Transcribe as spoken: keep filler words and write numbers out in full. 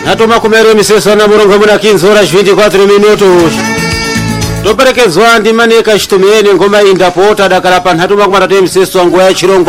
Natoma kumero miseso na murongo muna quinze horas vinte e quatro minutos. Toperekezwa ndi maneka chitumiyeni ngoma indapota dakala pa natoma kumata miseso ngwa ya chilongo